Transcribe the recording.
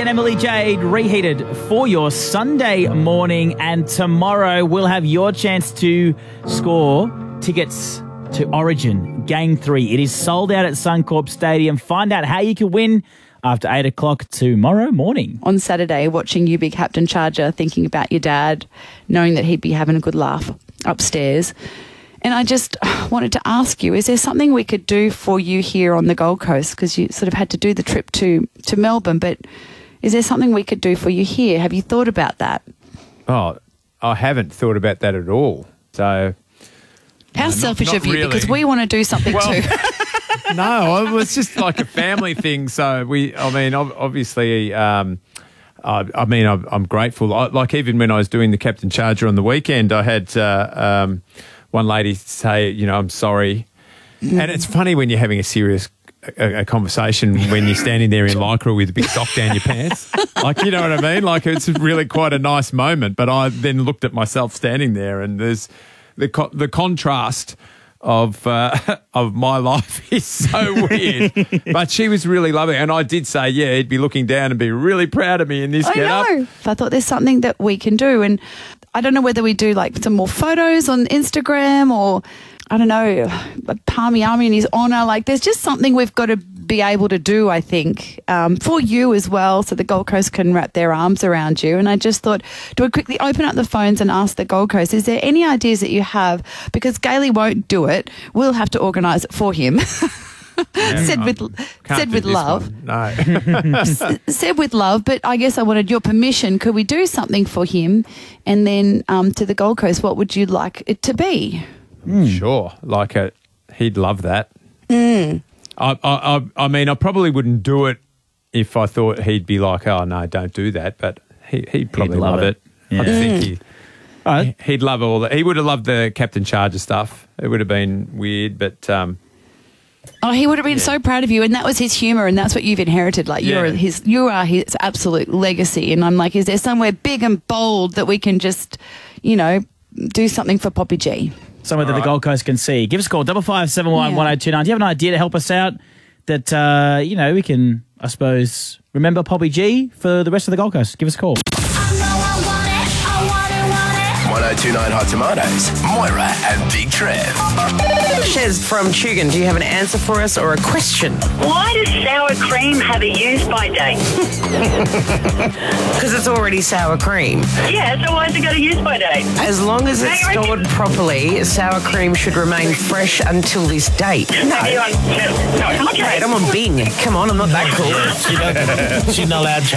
and Emily Jade reheated for your Sunday morning, and tomorrow we'll have your chance to score tickets to Origin Game 3. It is sold out at Suncorp Stadium. Find out how you can win after 8 o'clock tomorrow morning. On Saturday, watching you be Captain Charger, thinking about your dad, knowing that he'd be having a good laugh upstairs. And I just wanted to ask you, is there something we could do for you here on the Gold Coast? Because you sort of had to do the trip to Melbourne, but is there something we could do for you here? Have you thought about that? Oh, I haven't thought about that at all. So, how selfish not of you, really. Because we want to do something too. No, it was just like a family thing. So obviously, I'm grateful. Like even when I was doing the Captain Charger on the weekend, I had one lady say, I'm sorry. And it's funny when you're having a serious a conversation when you're standing there in Lycra with a big sock down your pants. Like, you know what I mean? Like, it's really quite a nice moment. But I then looked at myself standing there, and there's the contrast of my life is so weird. But she was really lovely. And I did say, yeah, he'd be looking down and be really proud of me in this get-up. I know. I thought there's something that we can do. And I don't know whether we do like some more photos on Instagram or, I don't know, Palmy Army in his honour. Like, there's just something we've got to be able to do, I think, for you as well, so the Gold Coast can wrap their arms around you. And I just thought, do I quickly open up the phones and ask the Gold Coast, is there any ideas that you have? Because Gailey won't do it. We'll have to organise it for him. Yeah, said with love. No. Said with love, but I guess I wanted your permission. Could we do something for him? And then to the Gold Coast, what would you like it to be? Sure. He'd love that. I mean, I probably wouldn't do it if I thought he'd be like, oh, no, don't do that. But he'd probably love it. Yeah. I think he'd love all that. He would have loved the Captain Charger stuff. It would have been weird, but... he would have been so proud of you, and that was his humour, and that's what you've inherited. Like, you are his absolute legacy. And I'm like, is there somewhere big and bold that we can just, do something for Poppy G? Somewhere that the Gold Coast can see. Give us a call, 5571 1029. Do you have an idea to help us out that, we can, I suppose, remember Poppy G for the rest of the Gold Coast? Give us a call. 1029 Hot Tomatoes, Moira and Big Trev. Shez from Tugun, do you have an answer for us or a question? Why does sour cream have a use-by date? Because it's already sour cream. Yeah, so why has it got a use-by date? As long as it's stored properly, sour cream should remain fresh until this date. No. Okay. I'm on Bing. Come on, I'm not that cool. She's not allowed to